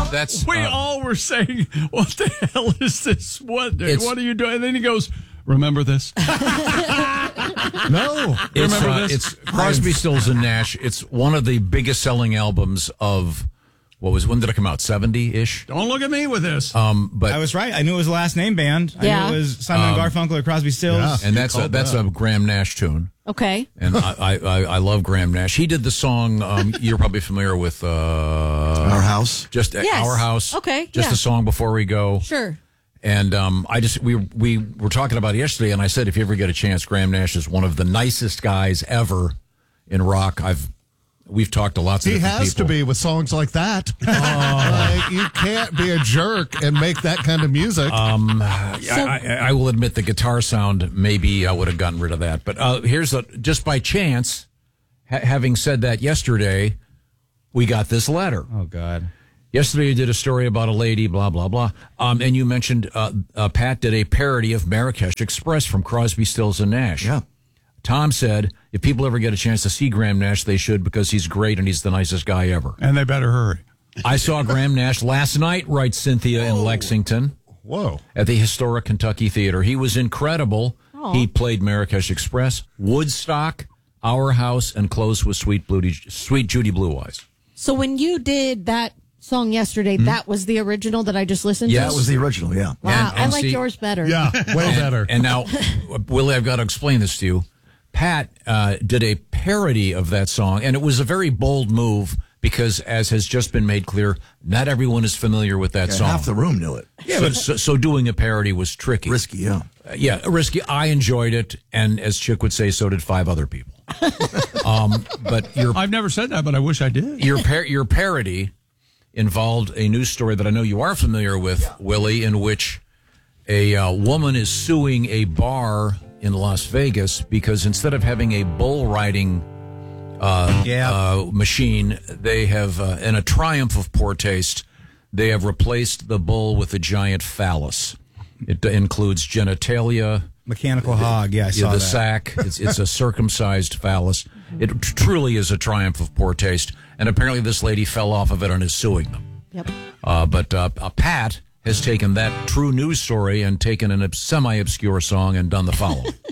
that's we all were saying, what the hell is this? What are you doing? And then he goes, remember this? No. Remember this? It's Crosby, Stills, and Nash. It's one of the biggest selling albums of, when did it come out? 70-ish? Don't look at me with this. But I was right. I knew it was the last name band. I Yeah. knew it was Simon and Garfunkel or Crosby, Stills. Yeah. and that's a Graham Nash tune. Okay. And I love Graham Nash. He did the song, you're probably familiar with Our House. Just Yes. Our House. Okay, Just yeah. the song before we go. Sure. And we were talking about it yesterday, and I said, if you ever get a chance, Graham Nash is one of the nicest guys ever in rock. We've talked to lots of He different has people. to be with songs like that. Like, you can't be a jerk and make that kind of music. I will admit the guitar sound, maybe I would have gotten rid of that. But just by chance, having said that yesterday, we got this letter. Oh, God. Yesterday you did a story about a lady, blah, blah, blah. And you mentioned Pat did a parody of Marrakesh Express from Crosby, Stills, and Nash. Yeah. Tom said, if people ever get a chance to see Graham Nash, they should, because he's great and he's the nicest guy ever. And they better hurry. I saw Graham Nash last night, writes Cynthia in Lexington. Whoa. At the Historic Kentucky Theater. He was incredible. Aww. He played Marrakesh Express, Woodstock, Our House, and closed with Sweet Judy Blue Eyes. So when you did that song yesterday, that was the original that I just listened Yes. to? That was the original, yeah. Wow, And I like see- yours better. Yeah, way better. And now, Willie, I've got to explain this to you. Pat did a parody of that song, and it was a very bold move because, as has just been made clear, not everyone is familiar with that Yeah, song. half the room knew it. Yeah, but so doing a parody was tricky. Risky, yeah. Yeah, risky. I enjoyed it, and as Chick would say, so did 5 other people. But I've never said that, but I wish I did. your parody involved a news story that I know you are familiar with, Willie, in which a woman is suing a bar in Las Vegas because instead of having a bull riding machine, they have, in a triumph of poor taste, they have replaced the bull with a giant phallus. It includes genitalia, Mechanical hog. Yeah, I saw the that. sack. It's a circumcised phallus. It truly is a triumph of poor taste. And apparently this lady fell off of it and is suing them. Yep. But Pat has taken that true news story and taken a semi-obscure song and done the following.